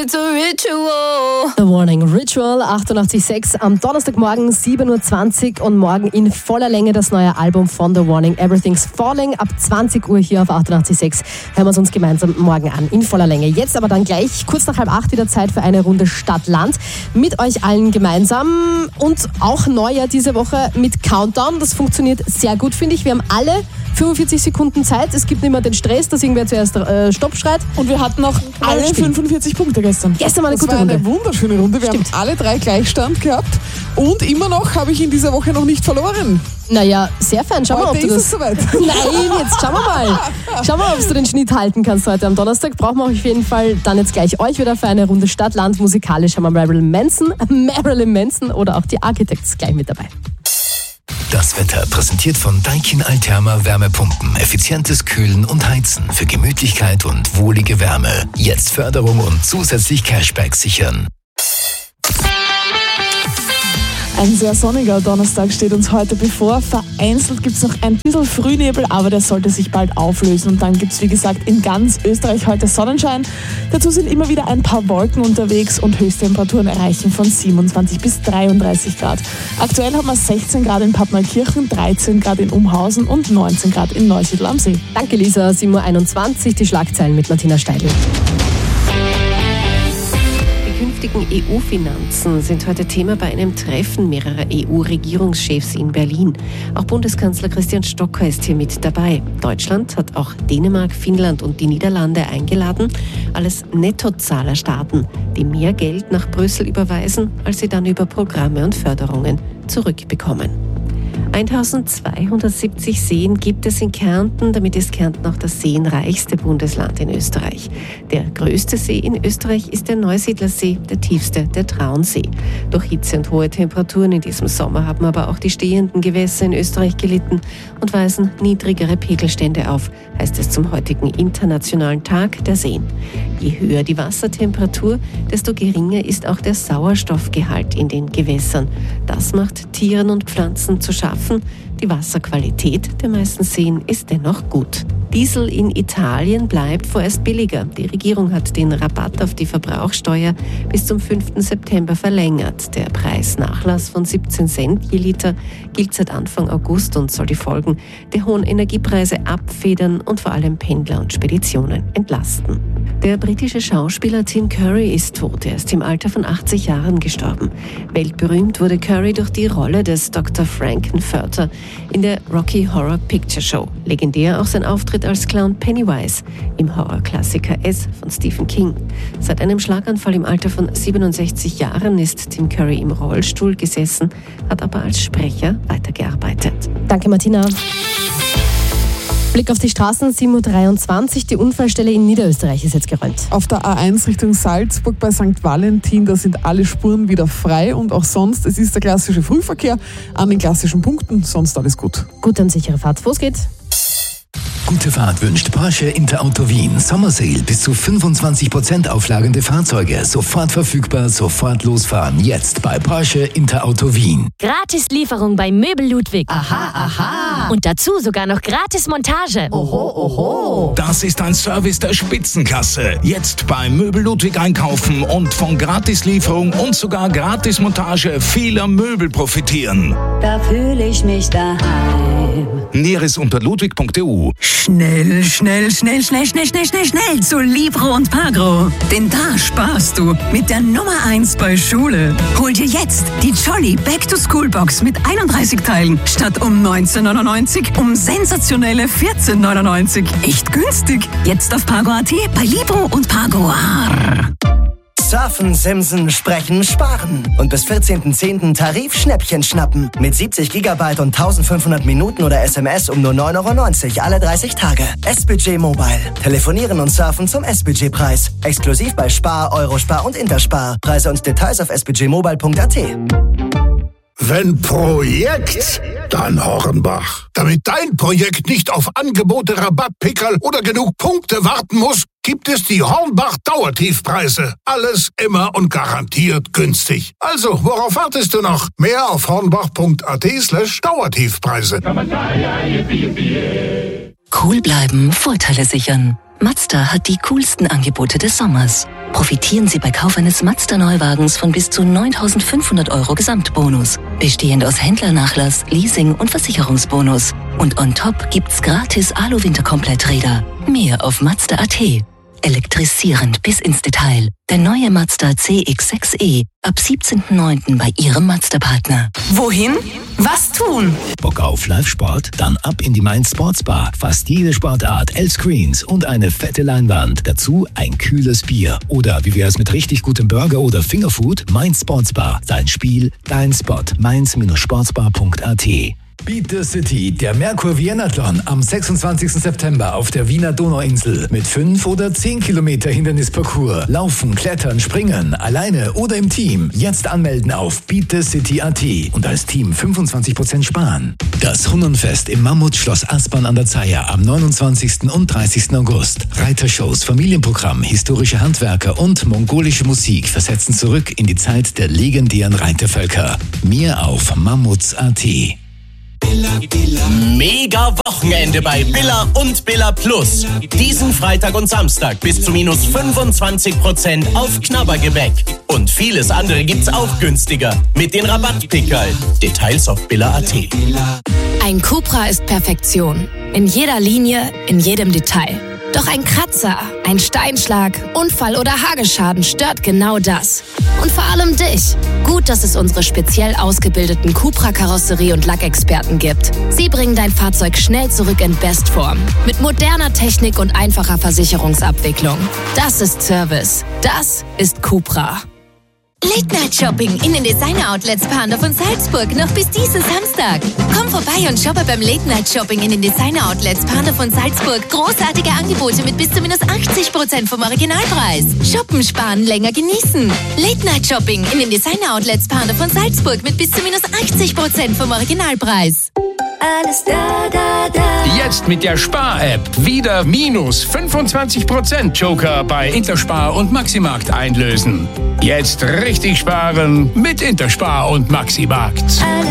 it's a ritual. The Warning Ritual 88.6 am Donnerstagmorgen 7.20 Uhr und morgen in voller Länge das neue Album von The Warning, Everything's Falling. Ab 20 Uhr hier auf 88.6 hören wir es uns gemeinsam morgen an, in voller Länge. Jetzt aber dann gleich kurz nach 7:30 wieder Zeit für eine Runde Stadt-Land mit euch allen gemeinsam und auch Neujahr diese Woche mit Countdown. Das funktioniert sehr gut, finde ich. Wir haben alle 45 Sekunden Zeit. Es gibt nicht mehr den Stress, dass irgendwer zuerst Stopp schreit. Und wir hatten noch alle 45 Punkte gestern. Gestern war eine gute Runde. Eine wunderschöne Runde. Wir haben alle 3 Gleichstand gehabt. Und immer noch habe ich in dieser Woche noch nicht verloren. Naja, sehr fein. Schau mal, ob du das... Ist es soweit. Nein, jetzt schauen wir mal. Schau mal, ob du den Schnitt halten kannst heute am Donnerstag. Brauchen wir auf jeden Fall dann jetzt gleich euch wieder für eine Runde Stadt-Land. Musikalisch haben wir Marilyn Manson oder auch die Architects gleich mit dabei. Das Wetter präsentiert von Daikin Alterma Wärmepumpen. Effizientes Kühlen und Heizen für Gemütlichkeit und wohlige Wärme. Jetzt Förderung und zusätzlich Cashback sichern. Ein sehr sonniger Donnerstag steht uns heute bevor. Vereinzelt gibt es noch ein bisschen Frühnebel, aber der sollte sich bald auflösen. Und dann gibt es, wie gesagt, in ganz Österreich heute Sonnenschein. Dazu sind immer wieder ein paar Wolken unterwegs und Höchsttemperaturen erreichen von 27 bis 33 Grad. Aktuell haben wir 16 Grad in Pappmalkirchen, 13 Grad in Umhausen und 19 Grad in Neusiedl am See. Danke, Lisa. 7.21 Uhr, die Schlagzeilen mit Martina Steidl. Die künftigen EU-Finanzen sind heute Thema bei einem Treffen mehrerer EU-Regierungschefs in Berlin. Auch Bundeskanzler Christian Stocker ist hier mit dabei. Deutschland hat auch Dänemark, Finnland und die Niederlande eingeladen, alles Nettozahlerstaaten, die mehr Geld nach Brüssel überweisen, als sie dann über Programme und Förderungen zurückbekommen. 1270 Seen gibt es in Kärnten, damit ist Kärnten auch das seenreichste Bundesland in Österreich. Der größte See in Österreich ist der Neusiedler See, der tiefste der Traunsee. Durch Hitze und hohe Temperaturen in diesem Sommer haben aber auch die stehenden Gewässer in Österreich gelitten und weisen niedrigere Pegelstände auf, heißt es zum heutigen Internationalen Tag der Seen. Je höher die Wassertemperatur, desto geringer ist auch der Sauerstoffgehalt in den Gewässern. Das macht Tieren und Pflanzen zu schaffen. Die Wasserqualität der meisten Seen ist dennoch gut. Diesel in Italien bleibt vorerst billiger. Die Regierung hat den Rabatt auf die Verbrauchssteuer bis zum 5. September verlängert. Der Preisnachlass von 17 Cent je Liter gilt seit Anfang August und soll die Folgen der hohen Energiepreise abfedern und vor allem Pendler und Speditionen entlasten. Der britische Schauspieler Tim Curry ist tot. Er ist im Alter von 80 Jahren gestorben. Weltberühmt wurde Curry durch die Rolle des Dr. Frankenfurter in der Rocky Horror Picture Show. Legendär auch sein Auftritt als Clown Pennywise im Horrorklassiker S von Stephen King. Seit einem Schlaganfall im Alter von 67 Jahren ist Tim Curry im Rollstuhl gesessen, hat aber als Sprecher weitergearbeitet. Danke, Martina. Blick auf die Straßen, 7.23 Uhr. Die Unfallstelle in Niederösterreich ist jetzt geräumt. Auf der A1 Richtung Salzburg bei St. Valentin, da sind alle Spuren wieder frei und auch sonst, es ist der klassische Frühverkehr an den klassischen Punkten, sonst alles gut. Gute und sichere Fahrt. Los geht's. Gute Fahrt wünscht Porsche Interauto Wien. Sommersale bis zu 25% auflagende Fahrzeuge. Sofort verfügbar, sofort losfahren. Jetzt bei Porsche Interauto Wien. Gratis-Lieferung bei Möbel Ludwig. Aha, aha. Und dazu sogar noch Gratis-Montage. Oho, oho. Das ist ein Service der Spitzenklasse. Jetzt bei Möbel Ludwig einkaufen und von Gratislieferung und sogar Gratismontage vieler Möbel profitieren. Da fühle ich mich daheim. Näheres unter ludwig.eu. Schnell zu Libro und Pagro. Denn da sparst du mit der Nummer 1 bei Schule. Hol dir jetzt die Jolly Back-to-School-Box mit 31 Teilen statt um 19,99 um sensationelle 14,99. Echt günstig. Jetzt auf Pagro.at bei Libro und Pagro. Surfen, Simsen, Sprechen, Sparen. Und bis 14.10. Tarif-Schnäppchen schnappen. Mit 70 GB und 1500 Minuten oder SMS um nur 9,90 € alle 30 Tage. S-Budget Mobile. Telefonieren und surfen zum S-Budget-Preis. Exklusiv bei Spar, Eurospar und Interspar. Preise und Details auf sbudgetmobile.at. Wenn Projekt, dann Hornbach. Damit dein Projekt nicht auf Angebote, Rabattpickerl oder genug Punkte warten muss, gibt es die Hornbach Dauertiefpreise. Alles immer und garantiert günstig. Also, worauf wartest du noch? Mehr auf hornbach.at/Dauertiefpreise. Cool bleiben, Vorteile sichern. Mazda hat die coolsten Angebote des Sommers. Profitieren Sie bei Kauf eines Mazda-Neuwagens von bis zu 9.500 € Gesamtbonus, bestehend aus Händlernachlass, Leasing und Versicherungsbonus. Und on top gibt's gratis Alu-Winterkompletträder. Mehr auf Mazda.at. Elektrisierend bis ins Detail. Der neue Mazda CX-6e ab 17.09. bei Ihrem Mazda-Partner. Wohin? Was tun? Bock auf Live-Sport? Dann ab in die Mainz Sportsbar. Fast jede Sportart, L-Screens und eine fette Leinwand. Dazu ein kühles Bier. Oder wie wär's mit richtig gutem Burger oder Fingerfood? Mainz Sportsbar. Dein Spiel, dein Spot. mainz-sportsbar.at. Beat the City, der Merkur Viennathlon am 26. September auf der Wiener Donauinsel mit 5 oder 10 Kilometer Hindernisparcours. Laufen, klettern, springen, alleine oder im Team. Jetzt anmelden auf beatthecity.at und als Team 25% sparen. Das Hunnenfest im Mammutschloss Aspern an der Zeiher am 29. und 30. August. Reitershows, Familienprogramm, historische Handwerker und mongolische Musik versetzen zurück in die Zeit der legendären Reitervölker. Mehr auf mammuts.at. Mega Wochenende bei Billa und Billa Plus. Diesen Freitag und Samstag bis zu minus 25% auf Knabbergebäck. Und vieles andere gibt's auch günstiger mit den Rabattpickerl. Details auf billa.at. Ein Cupra ist Perfektion. In jeder Linie, in jedem Detail. Doch ein Kratzer, ein Steinschlag, Unfall oder Hagelschaden stört genau das. Und vor allem dich. Gut, dass es unsere speziell ausgebildeten Cupra-Karosserie- und Lackexperten gibt. Sie bringen dein Fahrzeug schnell zurück in Bestform. Mit moderner Technik und einfacher Versicherungsabwicklung. Das ist Service. Das ist Cupra. Late Night Shopping in den Designer Outlets Pandorf und Salzburg noch bis diesen Samstag. Komm vorbei und shoppe beim Late Night Shopping in den Designer Outlets Pandorf und Salzburg. Großartige Angebote mit bis zu minus 80% vom Originalpreis. Shoppen, sparen, länger genießen. Late Night Shopping in den Designer Outlets Pandorf und Salzburg mit bis zu minus 80% vom Originalpreis. Alles da, da, da. Jetzt mit der Spar-App wieder minus 25% Joker bei Interspar und Maximarkt einlösen. Jetzt richtig sparen mit Interspar und Maximarkt. Alles